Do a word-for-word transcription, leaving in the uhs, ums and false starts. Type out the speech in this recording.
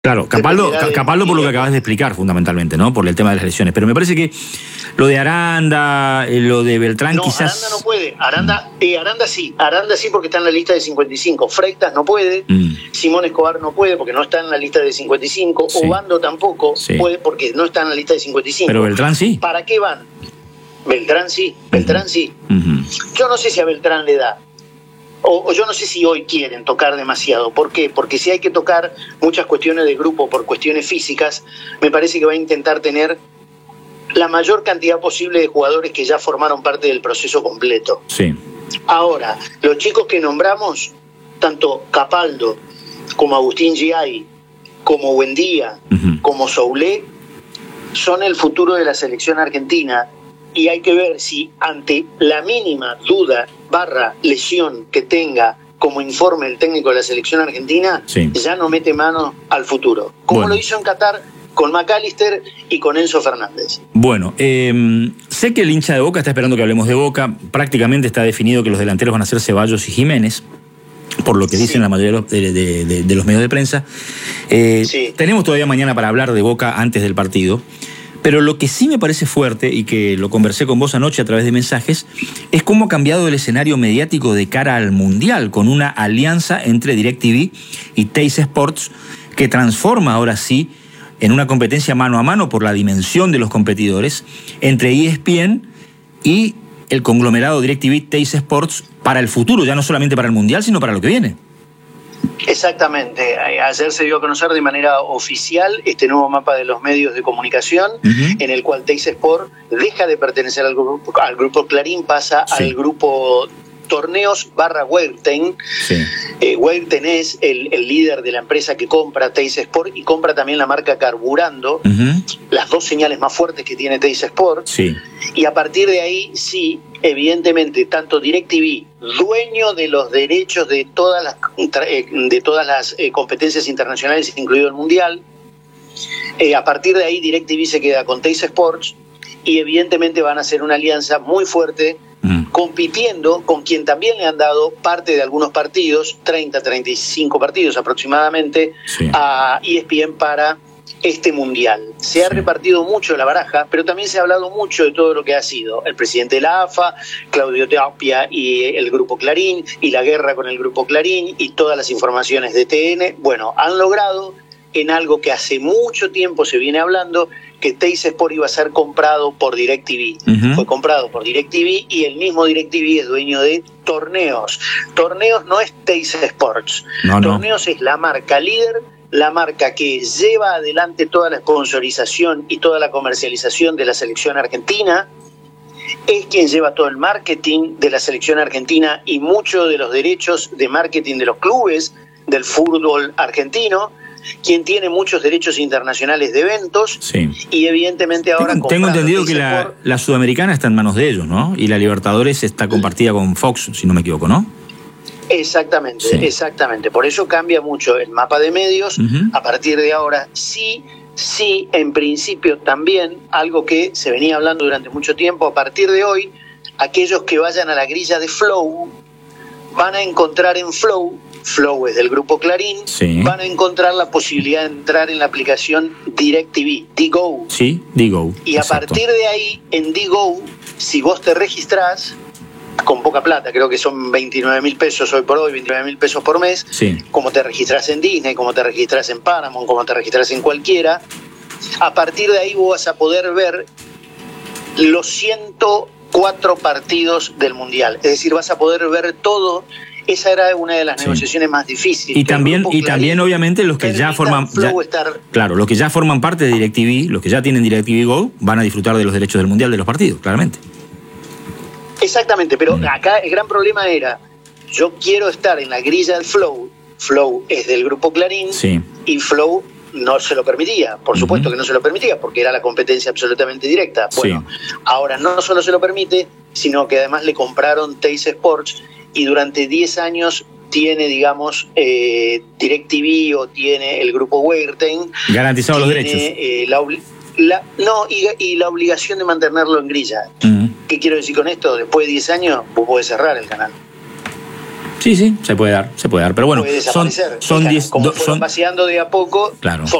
Claro, Capaldo, de, Capaldo por lo que acabas de explicar fundamentalmente, ¿no? Por el tema de las elecciones. Pero me parece que lo de Aranda, lo de Beltrán no, quizás... Aranda no puede. Aranda, mm. eh, Aranda sí. Aranda sí porque está en la lista de cincuenta y cinco. Freitas no puede. Mm. Simón Escobar no puede porque no está en la lista de cincuenta y cinco. Sí. Obando tampoco sí. puede porque no está en la lista de cincuenta y cinco. Pero Beltrán sí. ¿Para qué van? Beltrán sí. Beltrán uh-huh. sí. Uh-huh. Yo no sé si a Beltrán le da. O, o yo no sé si hoy quieren tocar demasiado. ¿Por qué? Porque si hay que tocar muchas cuestiones de grupo por cuestiones físicas, me parece que va a intentar tener la mayor cantidad posible de jugadores que ya formaron parte del proceso completo. Sí. Ahora, los chicos que nombramos, tanto Capaldo como Agustín Giai, como Buendía, uh-huh. como Soulé, son el futuro de la selección argentina. Y hay que ver si ante la mínima duda barra lesión que tenga, como informe el técnico de la selección argentina, sí. ya no mete mano al futuro. Como bueno. lo hizo en Qatar con McAllister y con Enzo Fernández. Bueno, eh, sé que el hincha de Boca está esperando que hablemos de Boca. Prácticamente está definido que los delanteros van a ser Ceballos y Jiménez, por lo que dicen sí. la mayoría de, de, de, de los medios de prensa. Eh, sí. Tenemos todavía mañana para hablar de Boca antes del partido. Pero lo que sí me parece fuerte, y que lo conversé con vos anoche a través de mensajes, es cómo ha cambiado el escenario mediático de cara al Mundial, con una alianza entre DirecTV y Teis Sports, que transforma ahora sí en una competencia mano a mano por la dimensión de los competidores, entre E S P N y el conglomerado DirecTV Teis Sports para el futuro, ya no solamente para el Mundial, sino para lo que viene. Exactamente. Ayer se dio a conocer de manera oficial este nuevo mapa de los medios de comunicación, uh-huh. en el cual Teis Sport deja de pertenecer al grupo, al grupo Clarín, pasa sí. al grupo Torneos barra Weirten. Sí. Eh, Weirten es el, el líder de la empresa que compra Teis Sport y compra también la marca Carburando, uh-huh. las dos señales más fuertes que tiene Teis Sport. Sí. Y a partir de ahí, sí, evidentemente, tanto DirecTV, dueño de los derechos de todas las, de todas las eh, competencias internacionales, incluido el Mundial, eh, a partir de ahí DirecTV se queda con Teis Sports y evidentemente van a hacer una alianza muy fuerte, mm. compitiendo con quien también le han dado parte de algunos partidos, treinta, treinta y cinco partidos aproximadamente, sí. a E S P N para este Mundial. Se ha sí. repartido mucho la baraja, pero también se ha hablado mucho de todo lo que ha sido el presidente de la A F A, Claudio Tapia y el Grupo Clarín, y la guerra con el Grupo Clarín, y todas las informaciones de T N. Bueno, han logrado en algo que hace mucho tiempo se viene hablando, que Teis Sport iba a ser comprado por DirecTV. Uh-huh. Fue comprado por DirecTV y el mismo DirecTV es dueño de Torneos. Torneos no es Teis Sports. No, Torneos no. es la marca líder, la marca que lleva adelante toda la sponsorización y toda la comercialización de la selección argentina, es quien lleva todo el marketing de la selección argentina y muchos de los derechos de marketing de los clubes del fútbol argentino, quien tiene muchos derechos internacionales de eventos, sí. y evidentemente ahora... Tengo, tengo entendido que la, la Sudamericana está en manos de ellos, ¿no? Y la Libertadores está compartida con Fox, si no me equivoco, ¿no? Exactamente, sí. exactamente. Por eso cambia mucho el mapa de medios. Uh-huh. A partir de ahora, sí, sí, en principio también, algo que se venía hablando durante mucho tiempo, a partir de hoy, aquellos que vayan a la grilla de Flow van a encontrar en Flow, Flow es del Grupo Clarín, sí. van a encontrar la posibilidad de entrar en la aplicación DirecTV, DiGo. Sí, DiGo. Y exacto. a partir de ahí, en DiGo, si vos te registrás, con poca plata, creo que son veintinueve mil pesos hoy por hoy, veintinueve mil pesos por mes, sí. como te registras en Disney, como te registras en Paramount, como te registras en cualquiera, a partir de ahí vos vas a poder ver los ciento cuatro partidos del Mundial, es decir, vas a poder ver todo. Esa era una de las sí. negociaciones más difíciles. Y también, y también obviamente los que ya forman ya, estar... claro, los que ya forman parte de DirecTV, los que ya tienen DirecTV Go, van a disfrutar de los derechos del Mundial de los partidos, claramente. Exactamente, pero mm. acá el gran problema era, yo quiero estar en la grilla del Flow, Flow es del Grupo Clarín, sí. y Flow no se lo permitía, por supuesto uh-huh. que no se lo permitía, porque era la competencia absolutamente directa. Bueno, sí. ahora no solo se lo permite, sino que además le compraron Teis Sports, y durante diez años tiene, digamos, eh, DirecTV o tiene el Grupo Weirten. Garantizados los derechos. Eh, la, la, no, y, y la obligación de mantenerlo en grilla. Uh-huh. ¿Qué quiero decir con esto? Después de diez años, vos podés cerrar el canal. Sí, sí, se puede dar, se puede dar. Pero bueno, puede son desaparecer. son Dejan, diez, como do- fueron son vaciando de a poco, claro.